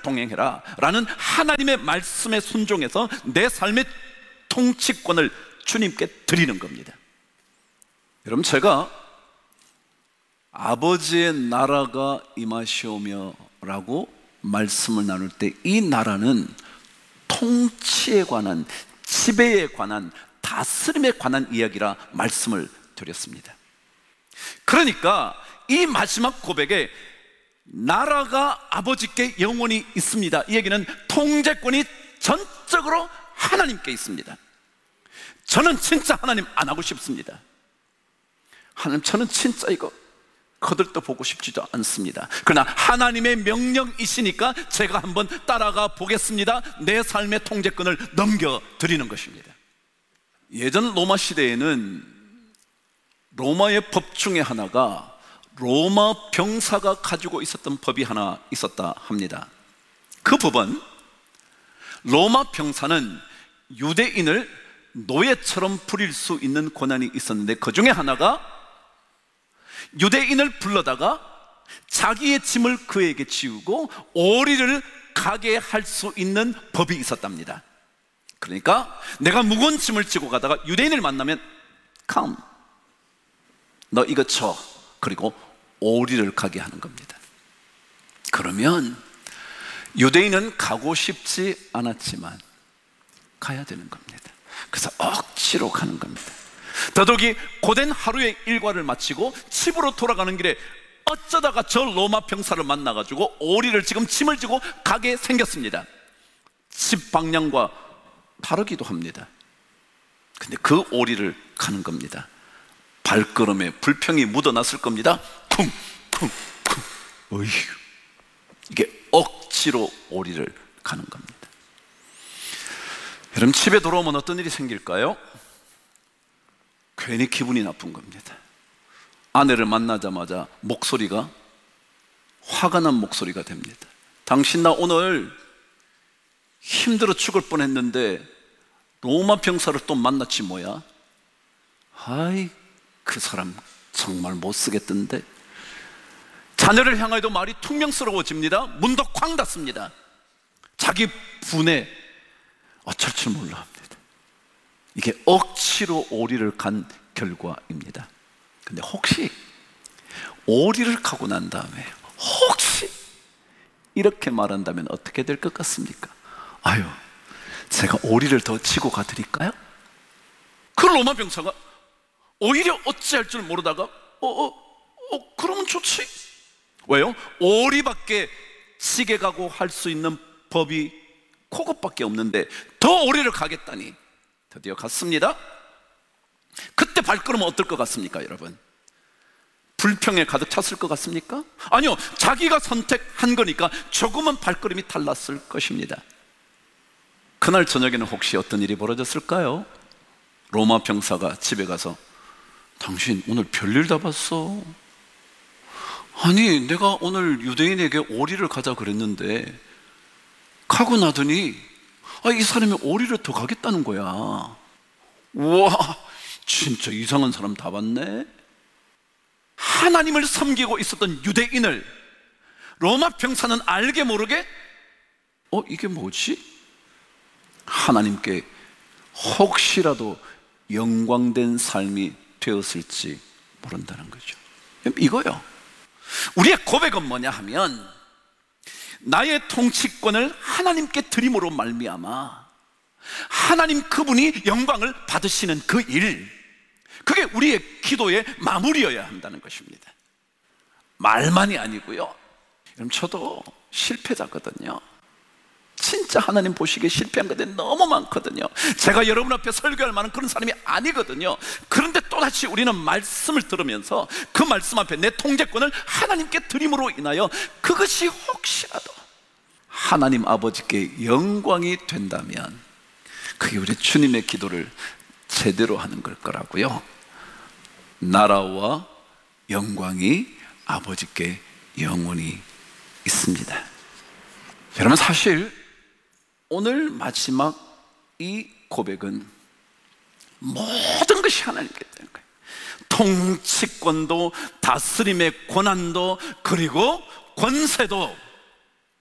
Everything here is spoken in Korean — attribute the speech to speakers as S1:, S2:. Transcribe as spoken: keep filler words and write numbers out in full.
S1: 동행해라 라는 하나님의 말씀에 순종해서 내 삶의 통치권을 주님께 드리는 겁니다. 여러분, 제가 아버지의 나라가 임하시오며 라고 말씀을 나눌 때 이 나라는 통치에 관한, 지배에 관한, 다스림에 관한 이야기라 말씀을 드렸습니다. 그러니까 이 마지막 고백에 나라가 아버지께 영원히 있습니다, 이 얘기는 통제권이 전적으로 하나님께 있습니다. 저는 진짜 하나님 안 하고 싶습니다. 하나님, 저는 진짜 이거 거들떠 보고 싶지도 않습니다. 그러나 하나님의 명령이시니까 제가 한번 따라가 보겠습니다. 내 삶의 통제권을 넘겨드리는 것입니다. 예전 로마 시대에는 로마의 법 중에 하나가 로마 병사가 가지고 있었던 법이 하나 있었다 합니다. 그 법은 로마 병사는 유대인을 노예처럼 부릴 수 있는 권한이 있었는데, 그 중에 하나가 유대인을 불러다가 자기의 짐을 그에게 지우고 오리를 가게 할 수 있는 법이 있었답니다. 그러니까 내가 무거운 짐을 지고 가다가 유대인을 만나면 come, 너 이거 쳐, 그리고 오리를 가게 하는 겁니다. 그러면 유대인은 가고 싶지 않았지만 가야 되는 겁니다. 그래서 억지로 가는 겁니다. 더더욱이 고된 하루의 일과를 마치고 집으로 돌아가는 길에 어쩌다가 저 로마 병사를 만나가지고 오리를 지금 짐을 지고 가게 생겼습니다. 집 방향과 다르기도 합니다. 근데 그 오리를 가는 겁니다. 발걸음에 불평이 묻어났을 겁니다. 쿵, 쿵, 쿵. 어휴. 이게 억지로 오리를 가는 겁니다. 여러분, 집에 돌아오면 어떤 일이 생길까요? 괜히 기분이 나쁜 겁니다. 아내를 만나자마자 목소리가, 화가 난 목소리가 됩니다. 당신 나 오늘 힘들어 죽을 뻔했는데 로마 병사를 또 만났지 뭐야? 아이, 그 사람 정말 못 쓰겠던데. 자녀를 향하여도 말이 퉁명스러워집니다. 문도 쾅 닫습니다. 자기 분에 어쩔 줄 몰라 합니다. 이게 억지로 오리를 간 결과입니다. 근데 혹시 오리를 가고 난 다음에 혹시 이렇게 말한다면 어떻게 될 것 같습니까? 아유, 제가 오리를 더 지고 가드릴까요? 그 로마 병사가 오히려 어찌할 줄 모르다가 어, 어, 어, 그러면 좋지. 왜요? 오리밖에 지게 가고 할 수 있는 법이 그것밖에 없는데 더 오리를 가겠다니 드디어 갔습니다. 그때 발걸음은 어떨 것 같습니까, 여러분? 불평에 가득 찼을 것 같습니까? 아니요, 자기가 선택한 거니까 조금은 발걸음이 달랐을 것입니다. 그날 저녁에는 혹시 어떤 일이 벌어졌을까요? 로마 병사가 집에 가서 당신 오늘 별일 다 봤어? 아니, 내가 오늘 유대인에게 오리를 가자 그랬는데 가고 나더니 아, 이 사람이 오리를 더 가겠다는 거야. 우와, 진짜 이상한 사람 다 봤네. 하나님을 섬기고 있었던 유대인을 로마 병사는 알게 모르게 어, 이게 뭐지? 하나님께 혹시라도 영광된 삶이 되었을지 모른다는 거죠. 이거요. 우리의 고백은 뭐냐 하면 나의 통치권을 하나님께 드림으로 말미암아 하나님 그분이 영광을 받으시는 그 일, 그게 우리의 기도의 마무리여야 한다는 것입니다. 말만이 아니고요. 여러분, 저도 실패자거든요. 진짜 하나님 보시기에 실패한 것들이 너무 많거든요. 제가 여러분 앞에 설교할 만한 그런 사람이 아니거든요. 그런데 또다시 우리는 말씀을 들으면서 그 말씀 앞에 내 통제권을 하나님께 드림으로 인하여 그것이 혹시라도 하나님 아버지께 영광이 된다면 그게 우리 주님의 기도를 제대로 하는 걸 거라고요. 나라와 영광이 아버지께 영원히 있습니다. 여러분, 사실 오늘 마지막 이 고백은 모든 것이 하나님께 되는 거예요. 통치권도, 다스림의 권한도, 그리고 권세도